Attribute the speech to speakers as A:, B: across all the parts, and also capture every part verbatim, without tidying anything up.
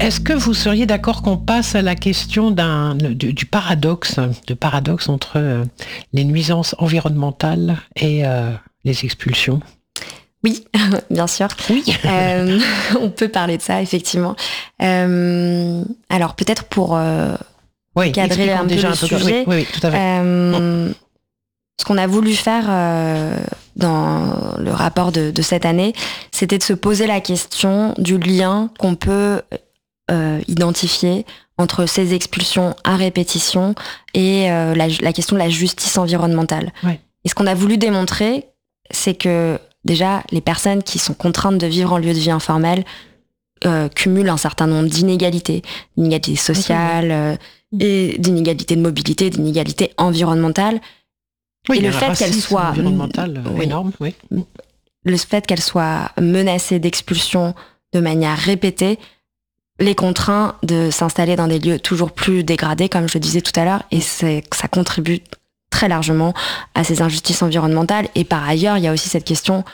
A: Est-ce que vous seriez d'accord qu'on passe à la question d'un, du, du paradoxe, de paradoxe entre euh, les nuisances environnementales et euh, les expulsions ?
B: Oui, bien sûr.
A: Oui.
B: euh, on peut parler de ça, effectivement. Euh, alors, peut-être pour euh,
A: oui,
B: cadrer un peu
A: déjà
B: le
A: un peu,
B: sujet,
A: oui, oui, oui, tout à fait.
B: Euh, bon. Ce qu'on a voulu faire euh, dans le rapport de, de cette année, c'était de se poser la question du lien qu'on peut euh, identifier entre ces expulsions à répétition et euh, la, la question de la justice environnementale.
A: Ouais.
B: Et ce qu'on a voulu démontrer, c'est que déjà, les personnes qui sont contraintes de vivre en lieu de vie informel euh, cumulent un certain nombre d'inégalités, d'inégalités sociales, euh, et d'inégalités de mobilité, d'inégalités environnementales.
A: Oui,
B: et
A: il y a
B: le
A: un
B: fait qu'elle
A: racisme
B: soit
A: environnemental
B: oui,
A: énorme, oui.
B: Le fait qu'elle soit menacée d'expulsion de manière répétée les contraint de s'installer dans des lieux toujours plus dégradés, comme je le disais tout à l'heure, et c'est, ça contribue très largement à ces injustices environnementales. Et par ailleurs, il y a aussi cette question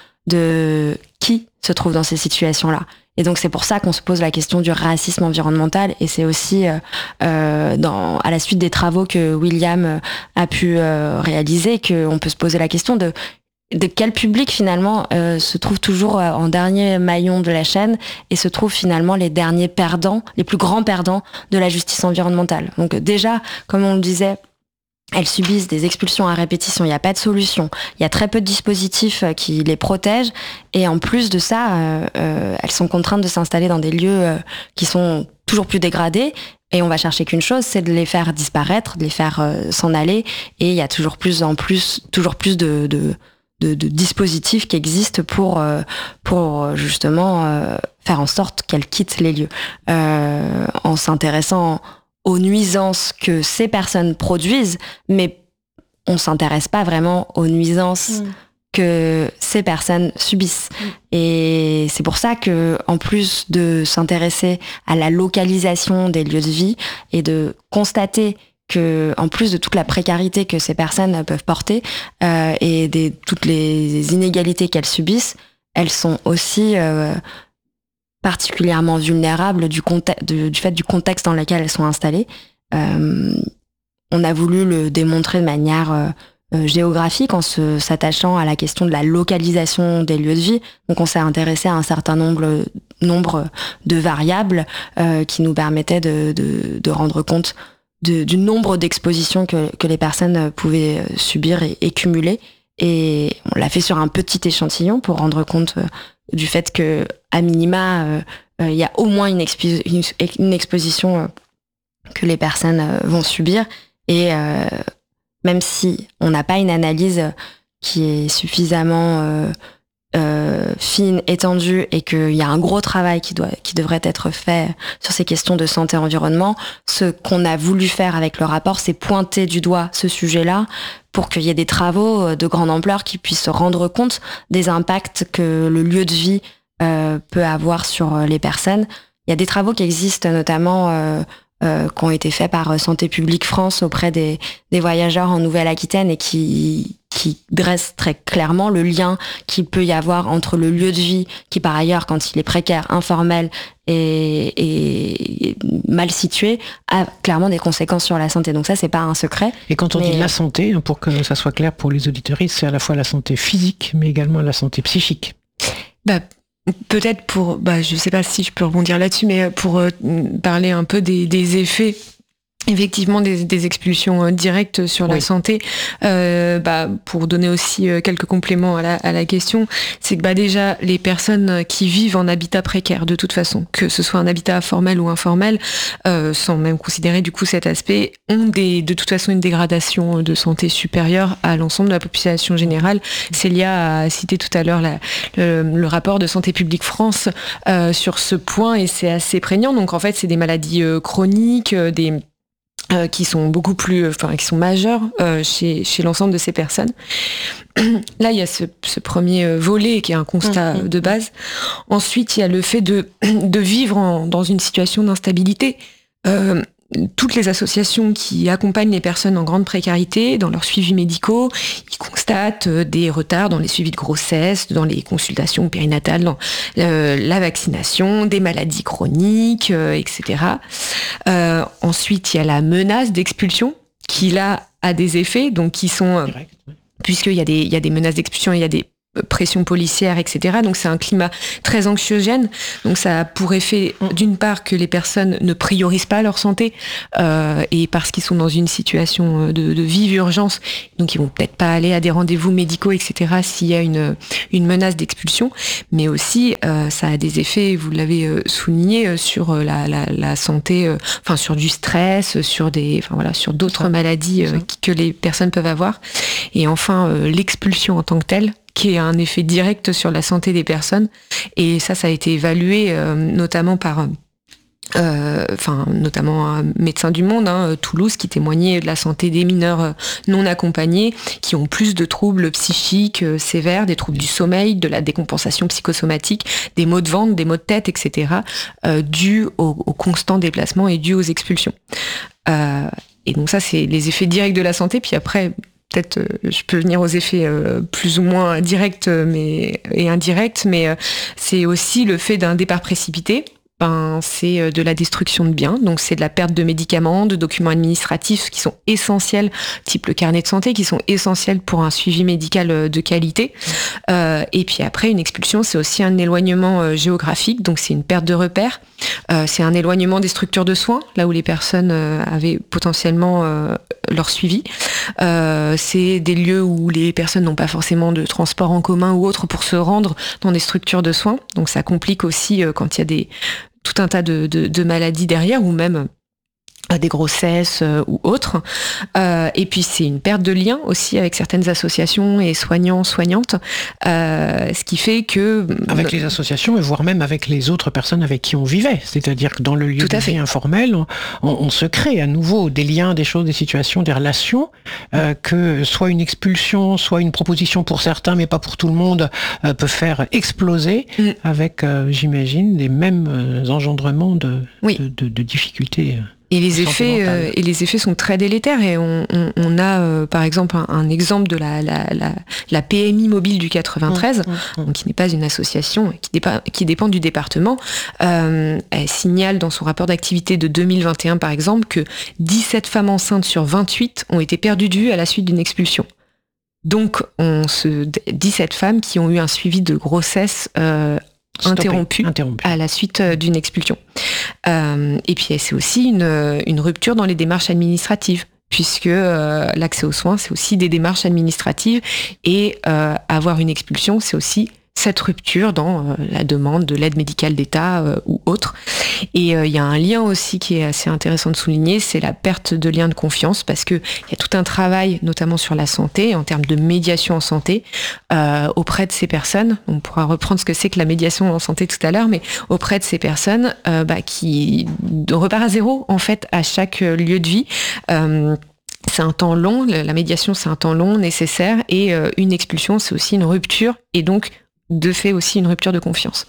B: de qui se trouve dans ces situations-là. Et donc c'est pour ça qu'on se pose la question du racisme environnemental, et c'est aussi euh, dans, à la suite des travaux que William a pu euh, réaliser qu'on peut se poser la question de de quel public finalement euh, se trouve toujours en dernier maillon de la chaîne et se trouvent finalement les derniers perdants, les plus grands perdants de la justice environnementale. Donc déjà, comme on le disait, elles subissent des expulsions à répétition, il n'y a pas de solution, il y a très peu de dispositifs qui les protègent, et en plus de ça, euh, euh, elles sont contraintes de s'installer dans des lieux euh, qui sont toujours plus dégradés, et on va chercher qu'une chose, c'est de les faire disparaître, de les faire euh, s'en aller, et il y a toujours plus en plus, toujours plus de... de De, de dispositifs qui existent pour euh, pour justement euh, faire en sorte qu'elles quittent les lieux, euh, en s'intéressant aux nuisances que ces personnes produisent, mais on s'intéresse pas vraiment aux nuisances mmh. que ces personnes subissent. Mmh. Et c'est pour ça que, en plus de s'intéresser à la localisation des lieux de vie et de constater que, en plus de toute la précarité que ces personnes peuvent porter euh, et des, toutes les inégalités qu'elles subissent, elles sont aussi euh, particulièrement vulnérables du, conte- de, du fait du contexte dans lequel elles sont installées. Euh, on a voulu le démontrer de manière euh, euh, géographique en se, s'attachant à la question de la localisation des lieux de vie. Donc on s'est intéressé à un certain nombre, nombre de variables euh, qui nous permettaient de, de, de rendre compte De, du nombre d'expositions que, que les personnes pouvaient subir et, et cumuler. Et on l'a fait sur un petit échantillon pour rendre compte euh, du fait que, à minima, il euh, euh, y a au moins une, expi- une, une exposition euh, que les personnes euh, vont subir. Et euh, même si on n'a pas une analyse qui est suffisamment euh, euh, fine, étendue, et qu'il y a un gros travail qui doit, qui devrait être fait sur ces questions de santé-environnement, ce qu'on a voulu faire avec le rapport, c'est pointer du doigt ce sujet-là pour qu'il y ait des travaux de grande ampleur qui puissent se rendre compte des impacts que le lieu de vie euh, peut avoir sur les personnes. Il y a des travaux qui existent, notamment euh, euh, qui ont été faits par Santé publique France auprès des, des voyageurs en Nouvelle-Aquitaine, et qui qui dresse très clairement le lien qu'il peut y avoir entre le lieu de vie, qui par ailleurs, quand il est précaire, informel et, et, et mal situé, a clairement des conséquences sur la santé. Donc ça, c'est pas un secret.
A: Et quand on mais... dit la santé, pour que ça soit clair pour les auditeuristes, c'est à la fois la santé physique, mais également la santé psychique.
C: Bah, peut-être pour, bah, je sais pas si je peux rebondir là-dessus, mais pour euh, parler un peu des, des effets effectivement des, des expulsions euh, directes sur oui. la santé, euh, bah, pour donner aussi euh, quelques compléments à la, à la question, c'est que bah, déjà les personnes qui vivent en habitat précaire, de toute façon, que ce soit un habitat formel ou informel, euh, sans même considérer du coup cet aspect, ont des, de toute façon une dégradation de santé supérieure à l'ensemble de la population générale. Célia a cité tout à l'heure la, le, le rapport de Santé publique France euh, sur ce point, et c'est assez prégnant. Donc en fait, c'est des maladies euh, chroniques, euh, des Euh, qui sont beaucoup plus, enfin, qui sont majeures euh, chez, chez l'ensemble de ces personnes. Là, il y a ce, ce premier volet qui est un constat mmh. de base. Ensuite, il y a le fait de, de vivre en, dans une situation d'instabilité. Euh, toutes les associations qui accompagnent les personnes en grande précarité dans leurs suivis médicaux, ils constatent des retards dans les suivis de grossesse, dans les consultations périnatales, dans euh, la vaccination, des maladies chroniques, euh, et cetera. Euh, ensuite, il y a la menace d'expulsion qui, là, a des effets, donc qui sont... Direct, ouais. Puisqu'il y a des, il y a des menaces d'expulsion, il y a des pression policière, et cetera. Donc c'est un climat très anxiogène. Donc ça a pour effet, d'une part, que les personnes ne priorisent pas leur santé, euh, et parce qu'ils sont dans une situation de, de vive urgence, donc ils vont peut-être pas aller à des rendez-vous médicaux, et cetera. S'il y a une, une menace d'expulsion. Mais aussi, euh, ça a des effets, vous l'avez euh, souligné, sur la, la, la santé, euh, enfin sur du stress, sur des, enfin voilà, sur d'autres maladies euh, que les personnes peuvent avoir. Et enfin, euh, l'expulsion en tant que telle, qui a un effet direct sur la santé des personnes. Et ça, ça a été évalué euh, notamment par... Euh, enfin, notamment un médecin du Monde, hein, Toulouse, qui témoignait de la santé des mineurs non accompagnés, qui ont plus de troubles psychiques euh, sévères, des troubles du sommeil, de la décompensation psychosomatique, des maux de ventre, des maux de tête, et cetera, euh, dus au, au constant déplacement et dus aux expulsions. Euh, et donc ça, c'est les effets directs de la santé. Puis après, peut-être, euh, je peux venir aux effets euh, plus ou moins directs mais, et indirects, mais euh, c'est aussi le fait d'un départ précipité. Ben, c'est de la destruction de biens, donc c'est de la perte de médicaments, de documents administratifs qui sont essentiels, type le carnet de santé, qui sont essentiels pour un suivi médical de qualité. Euh, et puis après, une expulsion, c'est aussi un éloignement euh, géographique, donc c'est une perte de repères, euh, c'est un éloignement des structures de soins, là où les personnes euh, avaient potentiellement euh, leur suivi. Euh, c'est des lieux où les personnes n'ont pas forcément de transport en commun ou autre pour se rendre dans des structures de soins, donc ça complique aussi euh, quand il y a des tout un tas de, de, de maladies derrière, ou même euh, des grossesses euh, ou autres. Euh, et puis c'est une perte de lien aussi avec certaines associations et soignants, soignantes, euh, ce qui fait que...
A: Avec les associations, et voire même avec les autres personnes avec qui on vivait. C'est-à-dire que dans le lieu de vie informel, on, on se crée à nouveau des liens, des choses, des situations, des relations, euh, que soit une expulsion, soit une proposition pour certains, mais pas pour tout le monde, euh, peut faire exploser, mm. avec, euh, j'imagine, les mêmes euh, engendrements de, oui. de, de, de difficultés.
C: Et les effets, euh, et les effets sont très délétères. Et on, on, on a, euh, par exemple, un, un exemple de la, la, la, la P M I mobile du quatre-vingt-treize, mmh, mmh. donc, qui n'est pas une association, qui, dépa- qui dépend du département. Euh, elle signale dans son rapport d'activité de deux mille vingt et un, par exemple, que dix-sept femmes enceintes sur vingt-huit ont été perdues de vue à la suite d'une expulsion. Donc, on se, dix-sept femmes qui ont eu un suivi de grossesse euh, interrompu, interrompu à la suite d'une expulsion. Euh, et puis c'est aussi une, une rupture dans les démarches administratives, puisque euh, l'accès aux soins, c'est aussi des démarches administratives, et euh, avoir une expulsion, c'est aussi cette rupture dans euh, la demande de l'aide médicale d'État euh, ou autre. Et il euh, y a un lien aussi qui est assez intéressant de souligner, c'est la perte de lien de confiance, parce qu'il y a tout un travail, notamment sur la santé, en termes de médiation en santé, euh, auprès de ces personnes. On pourra reprendre ce que c'est que la médiation en santé tout à l'heure, mais auprès de ces personnes euh, bah, qui repartent à zéro, en fait, à chaque lieu de vie. Euh, C'est un temps long, la médiation c'est un temps long, nécessaire, et euh, une expulsion c'est aussi une rupture, et donc de fait aussi une rupture de confiance.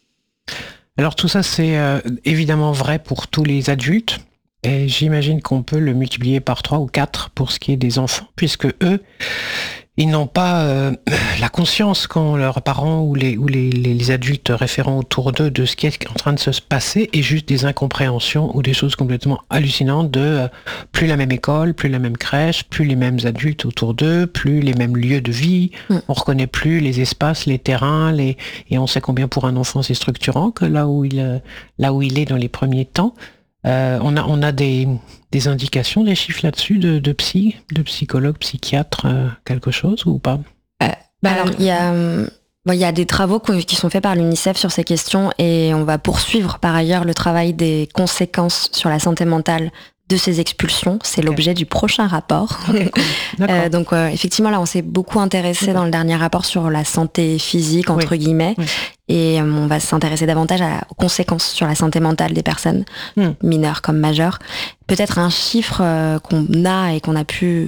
A: Alors tout ça c'est euh, évidemment vrai pour tous les adultes, et j'imagine qu'on peut le multiplier par trois ou quatre pour ce qui est des enfants, puisque eux, ils n'ont pas euh, la conscience quand leurs parents ou les, ou les, les, les adultes référents autour d'eux de ce qui est en train de se passer, et juste des incompréhensions ou des choses complètement hallucinantes de euh, plus la même école, plus la même crèche, plus les mêmes adultes autour d'eux, plus les mêmes lieux de vie, mmh. on reconnaît plus les espaces, les terrains, les... et on sait combien pour un enfant c'est structurant que là où il, euh, là où il est dans les premiers temps. Euh, on a, on a des, des indications, des chiffres là-dessus de, de psy, de psychologues, psychiatres, euh, quelque chose ou pas
B: euh, bah Alors, il y a, bon, y a des travaux qui sont faits par l'UNICEF sur ces questions, et on va poursuivre par ailleurs le travail des conséquences sur la santé mentale de ces expulsions. C'est okay. l'objet du prochain rapport. Okay, cool. euh, donc euh, effectivement, là, on s'est beaucoup intéressé okay. dans le dernier rapport sur la santé physique, entre oui. guillemets, oui. et euh, on va s'intéresser davantage à, aux conséquences sur la santé mentale des personnes, mm. mineures comme majeures. Peut-être un chiffre euh, qu'on a et qu'on a pu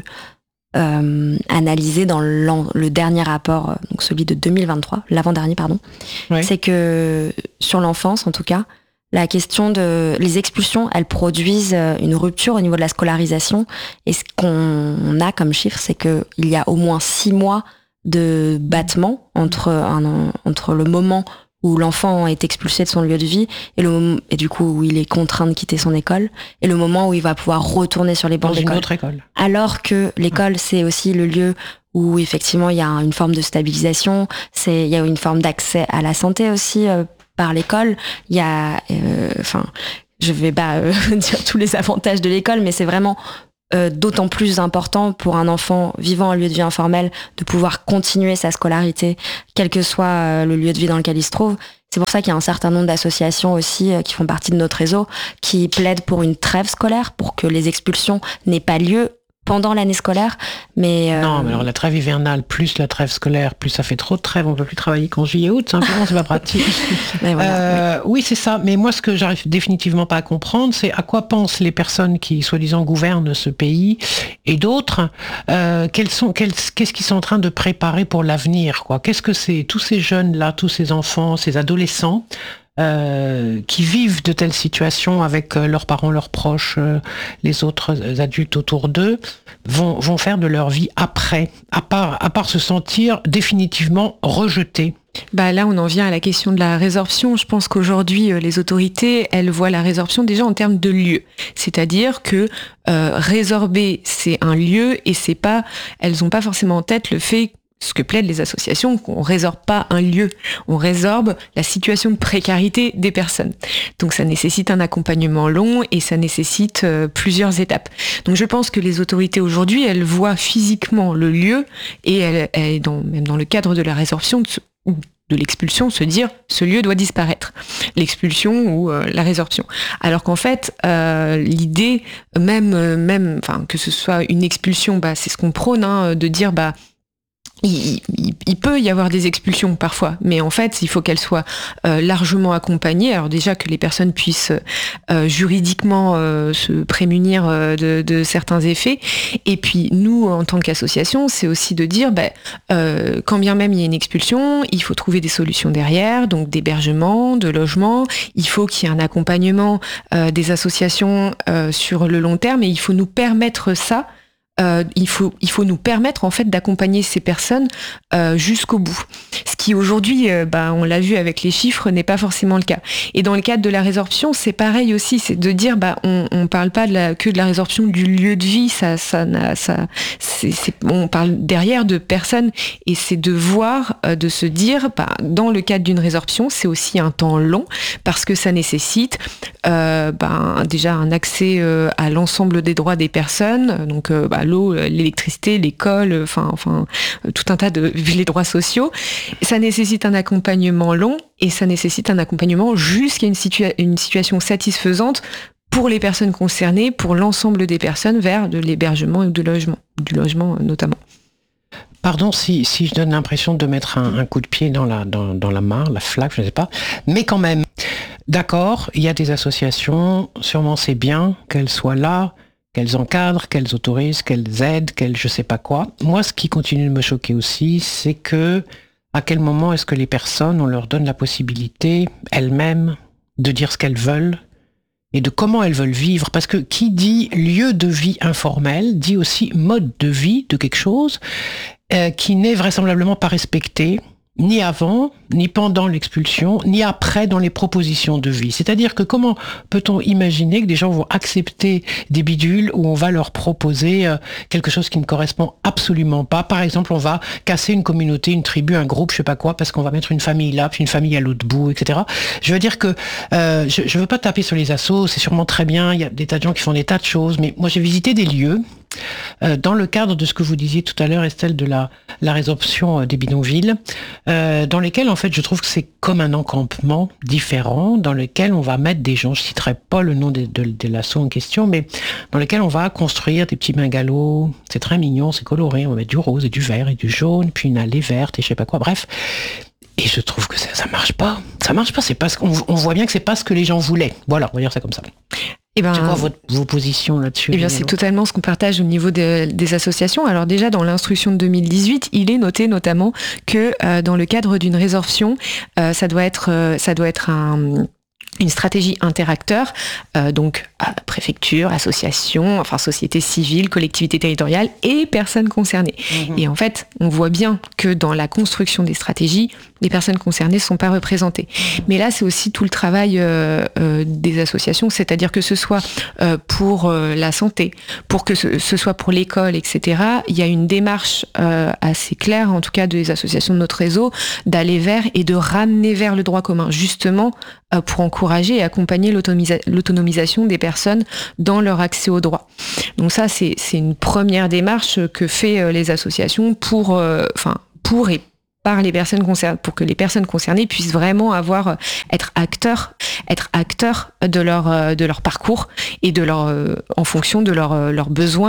B: euh, analyser dans le dernier rapport, euh, donc celui de deux mille vingt-trois, l'avant-dernier, pardon, oui. c'est que sur l'enfance, en tout cas, la question de les expulsions, elles produisent une rupture au niveau de la scolarisation. Et ce qu'on a comme chiffre, c'est que il y a au moins six mois de battement entre un, entre le moment où l'enfant est expulsé de son lieu de vie et le et du coup où il est contraint de quitter son école et le moment où il va pouvoir retourner sur les bancs
A: dans
B: d'école.
A: Une autre école.
B: Alors que l'école, ah. c'est aussi le lieu où effectivement il y a une forme de stabilisation, c'est il y a une forme d'accès à la santé aussi euh, par l'école. Il y a, enfin, euh, je vais pas euh, dire tous les avantages de l'école, mais c'est vraiment Euh, d'autant plus important pour un enfant vivant en lieu de vie informel de pouvoir continuer sa scolarité, quel que soit euh, le lieu de vie dans lequel il se trouve. C'est pour ça qu'il y a un certain nombre d'associations aussi euh, qui font partie de notre réseau, qui plaident pour une trêve scolaire, pour que les expulsions n'aient pas lieu pendant l'année scolaire. Mais euh...
A: Non, mais alors la trêve hivernale plus la trêve scolaire, plus ça fait trop de trêve, on peut plus travailler qu'en juillet août, simplement c'est pas pratique.
B: Mais voilà,
A: euh, oui. oui, c'est ça. Mais moi, ce que j'arrive définitivement pas à comprendre, c'est à quoi pensent les personnes qui, soi-disant, gouvernent ce pays et d'autres. Euh, quels sont, quels, qu'est-ce qu'ils sont en train de préparer pour l'avenir, quoi. Qu'est-ce que c'est tous ces jeunes-là, tous ces enfants, ces adolescents Euh, qui vivent de telles situations avec euh, leurs parents, leurs proches, euh, les autres adultes autour d'eux, vont, vont faire de leur vie après, à part, à part se sentir définitivement rejetés.
C: Bah là, on en vient à la question de la résorption. Je pense qu'aujourd'hui, euh, les autorités, elles voient la résorption déjà en termes de lieu. C'est-à-dire que euh, résorber, c'est un lieu et c'est pas, elles ont pas forcément en tête le fait ce que plaident les associations, qu'on résorbe pas un lieu, on résorbe la situation de précarité des personnes. Donc ça nécessite un accompagnement long et ça nécessite euh, plusieurs étapes. Donc je pense que les autorités aujourd'hui, elles voient physiquement le lieu et elles, elles dans, même dans le cadre de la résorption de, ou de l'expulsion, se dire ce lieu doit disparaître, l'expulsion ou euh, la résorption. Alors qu'en fait, euh, l'idée, même, même, enfin que ce soit une expulsion, bah c'est ce qu'on prône, hein, de dire bah Il, il, il peut y avoir des expulsions parfois, mais en fait, il faut qu'elles soient euh, largement accompagnées. Alors déjà que les personnes puissent euh, juridiquement euh, se prémunir euh, de, de certains effets. Et puis nous, en tant qu'association, c'est aussi de dire, bah, euh, quand bien même il y a une expulsion, il faut trouver des solutions derrière, donc d'hébergement, de logement. Il faut qu'il y ait un accompagnement euh, des associations euh, sur le long terme, et il faut nous permettre ça. Euh, il faut il faut nous permettre en fait d'accompagner ces personnes euh, jusqu'au bout. Ce qui aujourd'hui, euh, bah, on l'a vu avec les chiffres, n'est pas forcément le cas. Et dans le cadre de la résorption, c'est pareil aussi, c'est de dire bah on on parle pas de la, que de la résorption du lieu de vie, ça ça ça c'est, c'est on parle derrière de personnes et c'est de voir, euh, de se dire bah dans le cadre d'une résorption, c'est aussi un temps long parce que ça nécessite euh, bah, déjà un accès euh, à l'ensemble des droits des personnes, donc euh, bah, l'eau, l'électricité, l'école, enfin, enfin, tout un tas de les droits sociaux. Ça nécessite un accompagnement long et ça nécessite un accompagnement jusqu'à une, situa- une situation satisfaisante pour les personnes concernées, pour l'ensemble des personnes vers de l'hébergement et du logement, du logement notamment.
A: Pardon si, si je donne l'impression de mettre un, un coup de pied dans la, dans, dans la mare, la flaque, je ne sais pas, mais quand même, d'accord, il y a des associations, sûrement c'est bien qu'elles soient là, qu'elles encadrent, qu'elles autorisent, qu'elles aident, qu'elles je sais pas quoi. Moi, ce qui continue de me choquer aussi, c'est que à quel moment est-ce que les personnes, on leur donne la possibilité, elles-mêmes, de dire ce qu'elles veulent et de comment elles veulent vivre. Parce que qui dit lieu de vie informel, dit aussi mode de vie de quelque chose euh, qui n'est vraisemblablement pas respecté, ni avant, ni pendant l'expulsion, ni après dans les propositions de vie. C'est-à-dire que comment peut-on imaginer que des gens vont accepter des bidules où on va leur proposer euh, quelque chose qui ne correspond absolument pas. Par exemple, on va casser une communauté, une tribu, un groupe, je sais pas quoi, parce qu'on va mettre une famille là, puis une famille à l'autre bout, et cetera. Je veux dire que euh, je, je veux pas taper sur les assos, c'est sûrement très bien, il y a des tas de gens qui font des tas de choses, mais moi j'ai visité des lieux Euh, dans le cadre de ce que vous disiez tout à l'heure, Estelle, de la, la résorption des bidonvilles, euh, dans lesquels, en fait, je trouve que c'est comme un encampement différent, dans lequel on va mettre des gens, je citerai pas le nom de, de, de l'asso en question, mais dans lequel on va construire des petits bungalows, c'est très mignon, c'est coloré, on va mettre du rose et du vert et du jaune, puis une allée verte et je sais pas quoi, bref. Et je trouve que ça, ça marche pas. Ça marche pas, c'est pas ce qu'on on voit bien que c'est pas ce que les gens voulaient. Voilà, on va dire ça comme ça.
C: Eh ben,
A: c'est quoi votre, vos positions là-dessus?
C: Eh bien, c'est totalement ce qu'on partage au niveau de, des associations. Alors déjà, dans l'instruction de deux mille dix-huit, il est noté notamment que euh, dans le cadre d'une résorption, euh, ça doit être, euh, ça doit être un une stratégie interacteur, euh, donc euh, préfecture, association, enfin société civile, collectivité territoriale et personnes concernées. Mmh. Et en fait, on voit bien que dans la construction des stratégies, les personnes concernées ne sont pas représentées. Mmh. Mais là, c'est aussi tout le travail euh, euh, des associations, c'est-à-dire que ce soit euh, pour euh, la santé, pour que ce, ce soit pour l'école, et cetera. Il y a une démarche euh, assez claire, en tout cas des associations de notre réseau, d'aller vers et de ramener vers le droit commun, justement euh, pour encourager et accompagner l'automisa- l'autonomisation des personnes dans leur accès au droit. Donc ça, c'est, c'est une première démarche que fait euh, les associations pour, euh, enfin, pour et par les personnes concernées, pour que les personnes concernées puissent vraiment avoir, être acteurs, être acteurs de leur, de leur parcours et de leur, en fonction de leurs leurs besoins